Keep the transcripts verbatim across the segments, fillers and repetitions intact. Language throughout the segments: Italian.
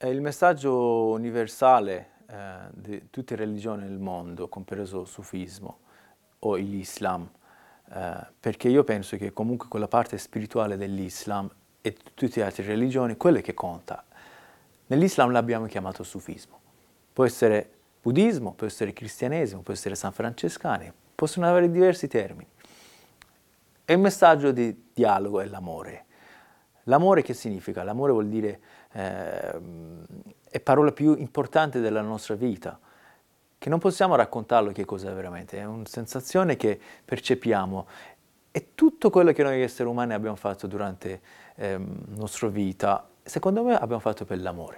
È il messaggio universale eh, di tutte le religioni del mondo, compreso il sufismo o l'Islam, eh, perché io penso che comunque quella parte spirituale dell'Islam e di tutte le altre religioni, quella che conta. Nell'Islam l'abbiamo chiamato sufismo. Può essere buddismo, può essere cristianesimo, può essere sanfrancescani, possono avere diversi termini. E il messaggio di dialogo è l'amore. L'amore che significa? L'amore vuol dire, eh, è parola più importante della nostra vita, che non possiamo raccontarlo che cos'è veramente, è una sensazione che percepiamo. E tutto quello che noi esseri umani abbiamo fatto durante eh, la nostra vita, secondo me abbiamo fatto per l'amore.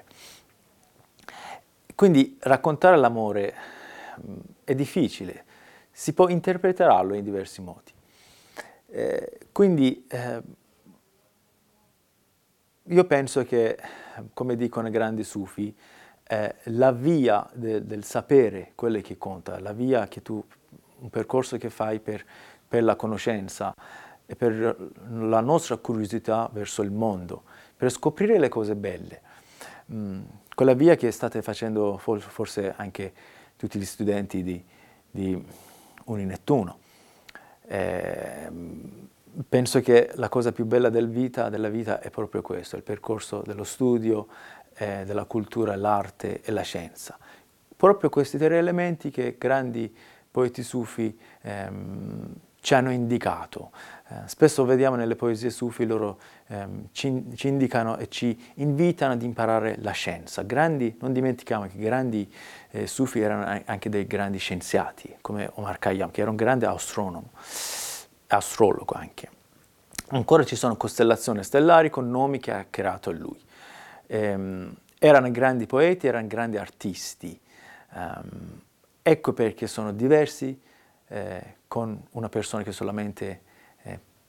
Quindi raccontare l'amore è difficile, si può interpretarlo in diversi modi. Eh, quindi eh, io penso che, come dicono i grandi sufi, eh, la via de, del sapere, quella che conta, la via che tu, un percorso che fai per, per la conoscenza e per la nostra curiosità verso il mondo, per scoprire le cose belle. Mm, quella via che state facendo for, forse anche tutti gli studenti di, di Uninettuno. Eh, penso che la cosa più bella del vita, della vita è proprio questo, il percorso dello studio, eh, della cultura, l'arte e la scienza. Proprio questi tre elementi che grandi poeti sufi ehm, ci hanno indicato. Eh, spesso vediamo nelle poesie sufi loro ehm, ci, ci indicano e ci invitano ad imparare la scienza. Grandi, non dimentichiamo che grandi eh, sufi erano anche dei grandi scienziati, come Omar Khayyam, che era un grande astronomo, astrologo anche. Ancora ci sono costellazioni stellari con nomi che ha creato lui. Ehm, erano grandi poeti, erano grandi artisti. Um, ecco perché sono diversi eh, con una persona che solamente